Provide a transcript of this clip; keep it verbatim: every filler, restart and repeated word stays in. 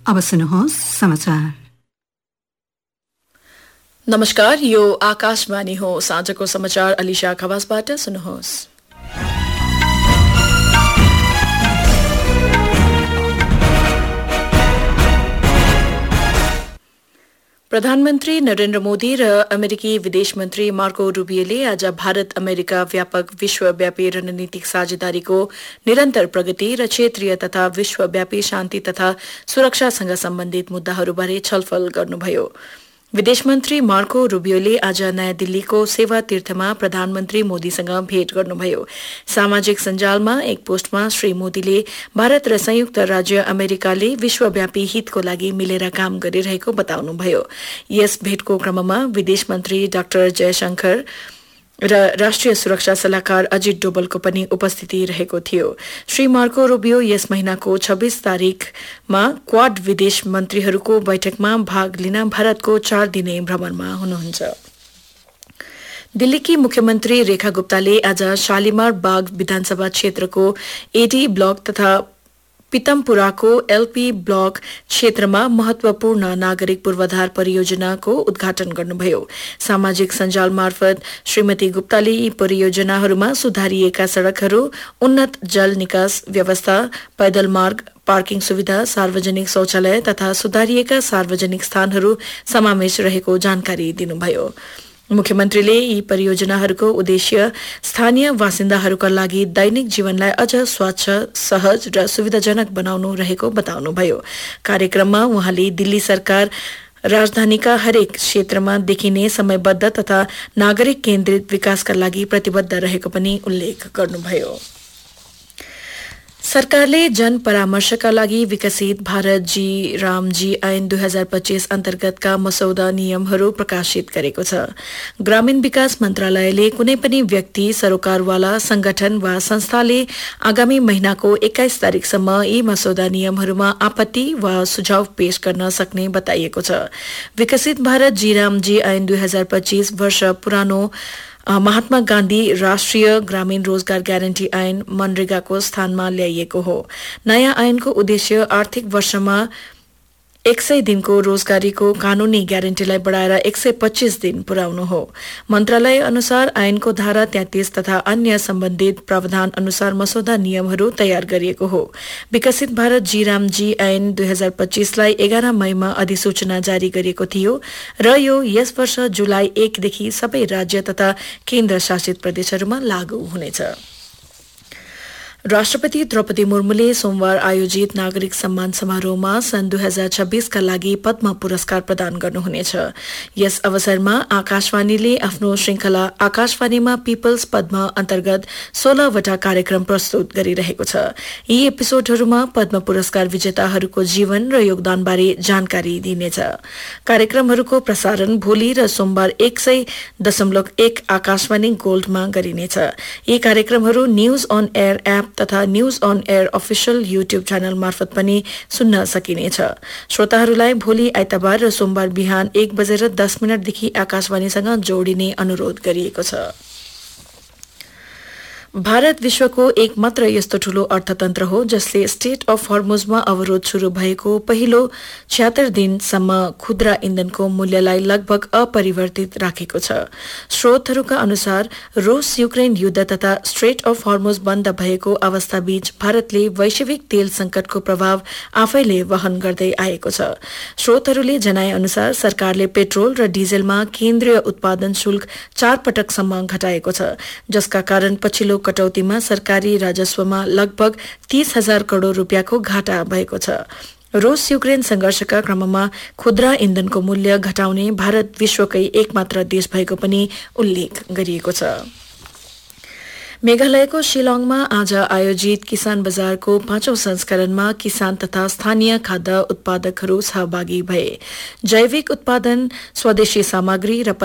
अब सुन्नुहोस् समाचार। नमस्कार, यो आकाशवाणी हो। साँझको समाचार अलिशा खवासबाट सुन्नुहोस्। प्रधानमन्त्री नरेन्द्र मोदी र अमेरिकी विदेश मन्त्री मार्को रूबियोले आज भारत अमेरिका व्यापक विश्वव्यापी रणनीतिक साझेदारीको निरन्तर प्रगति र क्षेत्रीय तथा विश्वव्यापी शान्ति तथा सुरक्षासँग सम्बन्धित मुद्दाहरूबारे छलफल गर्नुभयो। विदेश मन्त्री मार्को रूबियोले आज नयाँ दिल्लीको सेवा तीर्थमा प्रधानमन्त्री मोदीसँग भेट गर्नुभयो। सामाजिक सञ्जालमा एक पोस्टमा श्री मोदीले भारत र संयुक्त राज्य अमेरिकाले विश्वव्यापी हितको लागि मिलेर काम गरिरहेको बताउनुभयो। यस भेटको क्रममा विदेश मन्त्री डाक्टर जयशंकर र राष्ट्रिय सुरक्षा सल्लाहकार अजित डोभलको पनि उपस्थिति रहेको थियो। श्री मार्को रूबियो यस महिनाको छब्बीस तारिखमा क्वाड विदेश मन्त्रीहरूको बैठकमा भाग लिन भारतको चार दिने भ्रमणमा हुनुहुन्छ। दिल्लीकी मुख्यमन्त्री रेखा गुप्ताले आज शालिमार बाग विधानसभा क्षेत्रको एडी ब्लक तथा पितमपुराको एलपी ब्लक क्षेत्रमा महत्वपूर्ण नागरिक पूर्वाधार परियोजनाको उद्घाटन गर्नुभयो। सामाजिक सञ्जाल मार्फत श्रीमती गुप्ताले यी परियोजनाहरूमा सुधारिएका सड़कहरू, उन्नत जल निकास व्यवस्था, पैदल मार्ग, पार्किङ सुविधा, सार्वजनिक शौचालय तथा सुधारिएका सार्वजनिक स्थानहरू समावेश रहेको जानकारी दिनुभयो। मुख्यमन्त्रीले यी परियोजनाहरूको उद्देश्य स्थानीय बासिन्दाहरूका लागि दैनिक जीवनलाई अझ स्वच्छ, सहज र सुविधाजनक बनाउनु रहेको बताउनुभयो। कार्यक्रममा उहाँले दिल्ली सरकार राजधानीका हरेक क्षेत्रमा देखिने समयबद्ध तथा नागरिक केन्द्रित विकासका लागि प्रतिबद्ध रहेको पनि उल्लेख गर्नुभयो। सरकारले जन परामर्शका लागि विकसित भारत जी रामजी ऐन दुई हजार पच्चीस अन्तर्गतका मसौदा नियमहरू प्रकाशित गरेको छ। ग्रामीण विकास मन्त्रालयले कुनै पनि व्यक्ति, सरोकारवाला संगठन वा संस्थाले आगामी महिनाको एक्काइस तारिकसम्म यी मसौदा नियमहरूमा आपत्ति वा सुझाव पेश गर्न सक्ने बताइएको छ। विकसित भारत जी रामजी ऐन दुई हजार पच्चीस वर्ष पुरानो महात्मा गान्धी राष्ट्रिय ग्रामीण रोजगार ग्यारेन्टी ऐन मनरेगाको स्थानमा ल्याइएको हो। नयाँ ऐनको उद्देश्य आर्थिक वर्षमा एक सय दिनको रोजगारीको कानूनी ग्यारेन्टीलाई बढ़ाएर एक सय पच्चीस दिन पुर्याउनु हो। मन्त्रालय अनुसार ऐनको धारा तैंतीस तथा अन्य सम्बन्धित प्रावधान अनुसार मसौदा नियमहरू तयार गरिएको हो। विकसित भारत जी रामजी ऐन दुई हजार पच्चीसलाई एघार मईमा अधिसूचना जारी गरिएको थियो र यो यस वर्ष जुलाई एकदेखि सबै राज्य तथा केन्द्र शासित प्रदेशहरूमा लागू हुनेछ। राष्ट्रपति द्रौपदी मुर्मुले सोमबार आयोजित नागरिक सम्मान समारोहमा सन् दुई हजार छब्बीसका लागि पद्म पुरस्कार प्रदान गर्नुहुनेछ। यस अवसरमा आकाशवाणीले आफ्नो श्रृंखला आकाशवाणीमा पीपल्स पद्म अन्तर्गत सोह्रवटा कार्यक्रम प्रस्तुत गरिरहेको छ। यी एपिसोडहरूमा पद्म पुरस्कार विजेताहरूको जीवन र योगदानबारे जानकारी दिइनेछ। कार्यक्रमहरूको प्रसारण भोलि र सोमबार एक सय दशमलव एक आकाशवाणी गोल्डमा गरिनेछ। यी कार्यक्रमहरू न्यूज अन एयर एप तथा news on air official YouTube channel मार्फत पनि सुन्न सकिनेछ। श्रोताहरूलाई भोलि आइतबार र सोमबार बिहान एक बजेर दस मिनटदेखि आकाशवाणीसँग जोडिने अनुरोध गरिएको छ। भारत विश्वको एक मात्र यस्तो ठूलो अर्थतन्त्र हो जसले स्टेट अफ हर्मुजमा अवरोध शुरू भएको पहिलो छिहत्तर दिनसम्म खुद्रा इन्धनको मूल्यलाई लगभग अपरिवर्तित राखेको छ। स्रोतहरूका अनुसार रूस युक्रेन युद्ध तथा स्ट्रेट अफ हर्मुज बन्द भएको अवस्थाबीच भारतले वैश्विक तेल संकटको प्रभाव आफैले वहन गर्दै आएको छ। स्रोतहरूले जनाए अनुसार सरकारले पेट्रोल र डिजेलमा केन्द्रीय उत्पादन शुल्क चार पटकसम्म घटाएको छ, जसका कारण पछिल्लो कटौतीमा सरकारी राजस्वमा लगभग तीस हजार करोड़ रुपियाँको घाटा भएको छ। रूस युक्रेन संघर्षका क्रममा खुद्रा इन्धनको मूल्य घटाउने भारत विश्वकै एकमात्र देश भएको पनि उल्लेख गरिएको छ। मेघालयको शिलाङमा आज आयोजित किसान बजारको पाँचौं संस्करणमा किसान तथा स्थानीय खाद्य उत्पादकहरू सहभागी भए। जैविक उत्पादन, स्वदेशी सामग्री र